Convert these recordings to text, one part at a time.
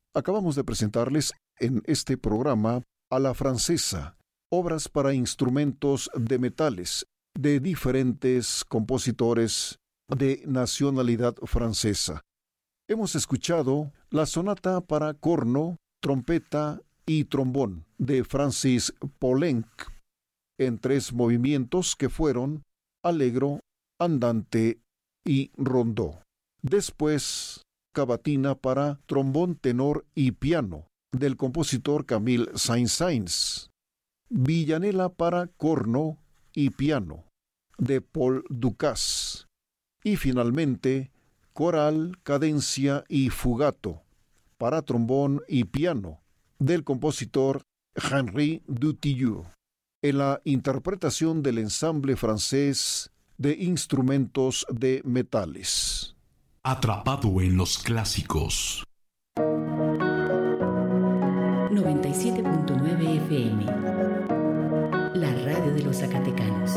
Acabamos de presentarles en este programa a la francesa, obras para instrumentos de metales de diferentes compositores de nacionalidad francesa. Hemos escuchado la sonata para corno, trompeta y trombón de Francis Poulenc, en 3 movimientos que fueron allegro, andante y rondó. Después, cavatina para trombón, tenor y piano del compositor Camille Saint-Saëns. Villanella para corno y piano de Paul Dukas. Y finalmente, coral, cadencia y fugato para trombón y piano del compositor Henri Dutilleux, en la interpretación del ensamble francés de instrumentos de metales. Atrapado en los clásicos. 97.9 FM, la radio de los zacatecanos.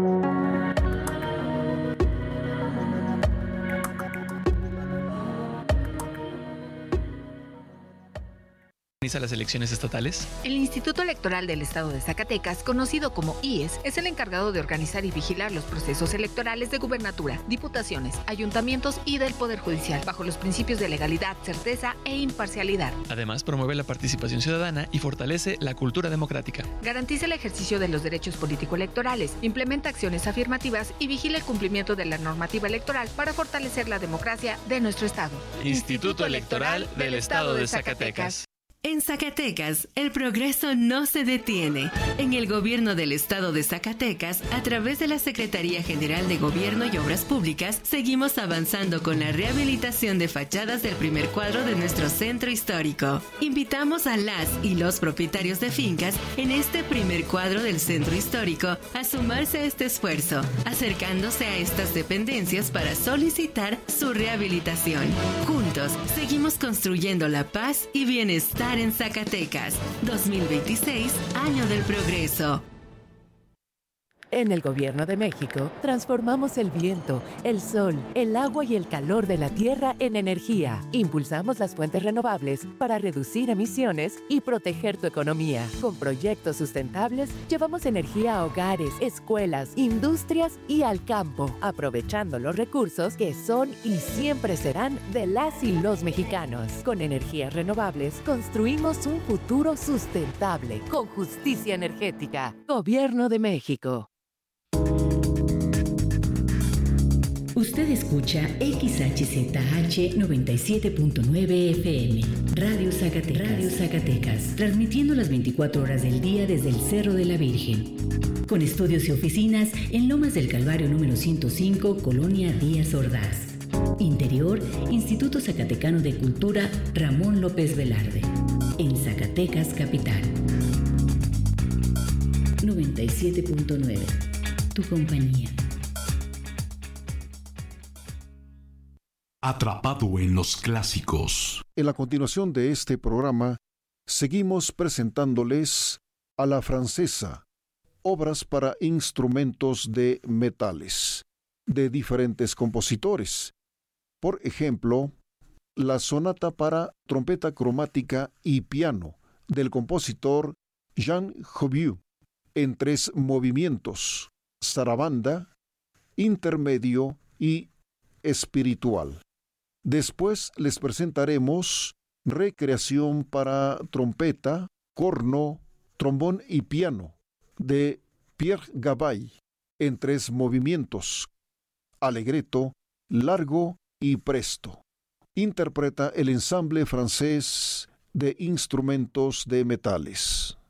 ¿A las elecciones estatales? El Instituto Electoral del Estado de Zacatecas, conocido como IES, es el encargado de organizar y vigilar los procesos electorales de gubernatura, diputaciones, ayuntamientos y del Poder Judicial, bajo los principios de legalidad, certeza e imparcialidad. Además, promueve la participación ciudadana y fortalece la cultura democrática. Garantiza el ejercicio de los derechos político-electorales, implementa acciones afirmativas y vigila el cumplimiento de la normativa electoral para fortalecer la democracia de nuestro Estado. Instituto Electoral del Estado de Zacatecas. En Zacatecas, el progreso no se detiene. En el Gobierno del Estado de Zacatecas, a través de la Secretaría General de Gobierno y Obras Públicas, seguimos avanzando con la rehabilitación de fachadas del primer cuadro de nuestro centro histórico. Invitamos a las y los propietarios de fincas en este primer cuadro del centro histórico a sumarse a este esfuerzo, acercándose a estas dependencias para solicitar su rehabilitación. Juntos, seguimos construyendo la paz y bienestar en Zacatecas. 2026, Año del Progreso. En el Gobierno de México, transformamos el viento, el sol, el agua y el calor de la tierra en energía. Impulsamos las fuentes renovables para reducir emisiones y proteger tu economía. Con proyectos sustentables, llevamos energía a hogares, escuelas, industrias y al campo, aprovechando los recursos que son y siempre serán de las y los mexicanos. Con energías renovables, construimos un futuro sustentable, con justicia energética. Gobierno de México. Usted escucha XHZH 97.9 FM, Radio Zacatecas, transmitiendo las 24 horas del día desde el Cerro de la Virgen. Con estudios y oficinas en Lomas del Calvario número 105, Colonia Díaz Ordaz. Interior, Instituto Zacatecano de Cultura Ramón López Velarde. En Zacatecas, capital. 97.9, tu compañía. Atrapado en los clásicos. En la continuación de este programa, seguimos presentándoles a la francesa, obras para instrumentos de metales, de diferentes compositores. Por ejemplo, la sonata para trompeta cromática y piano, del compositor Jean Jouvieux, en 3 movimientos: zarabanda, intermedio y espiritual. Después les presentaremos Recreación para trompeta, corno, trombón y piano de Pierre Gabay, en 3 movimientos: allegretto, largo y presto. Interpreta el ensamble francés de instrumentos de metales.